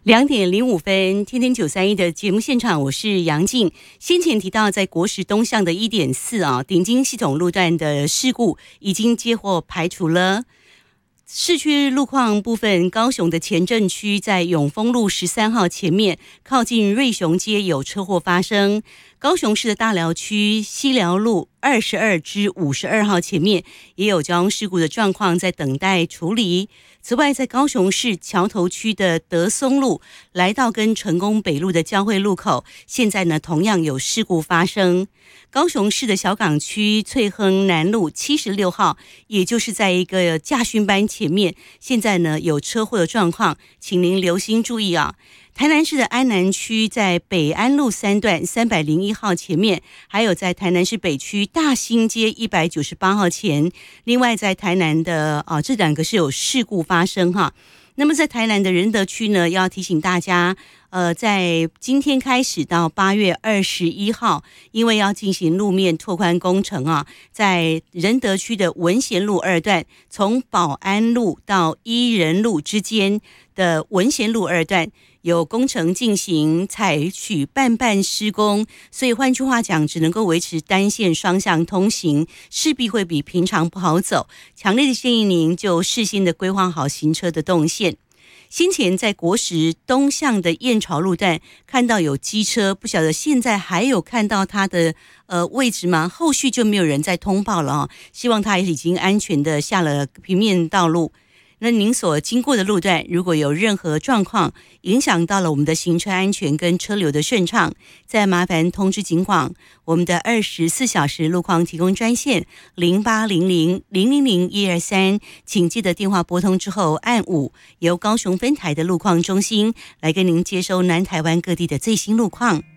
2:05，天天931的节目现场，我是杨静。先前提到，在国十东向的1.4顶金系统路段的事故已经接获排除了。市区路况部分，高雄的前镇区在永丰路13号前面，靠近瑞雄街有车祸发生。高雄市的大寮区西寮路22至52号前面也有交通事故的状况，在等待处理。此外，在高雄市桥头区的德松路来到跟成功北路的交汇路口，现在呢同样有事故发生。高雄市的小港区翠亨南路76号，也就是在一个驾训班前面，现在呢有车祸的状况，请您留心注意啊。台南市的安南区在北安路3段301号前面，还有在台南市北区大兴街198号前。另外在台南的这两个是有事故发生哈。那么在台南的仁德区呢，要提醒大家在今天开始到8月21号，因为要进行路面拓宽工程啊，在仁德区的文贤路2段，从保安路到伊人路之间的文贤路2段有工程进行，采取半施工，所以换句话讲，只能够维持单线双向通行，势必会比平常不好走。强烈的建议您就事先的规划好行车的动线。先前在国十东向的燕巢路段看到有机车，不晓得现在还有看到它的位置吗？后续就没有人再通报了希望它已经安全的下了平面道路。那您所经过的路段，如果有任何状况影响到了我们的行车安全跟车流的顺畅，再麻烦通知警广，我们的24小时路况提供专线0800-000-123，请记得电话拨通之后按5，由高雄分台的路况中心来跟您接收南台湾各地的最新路况。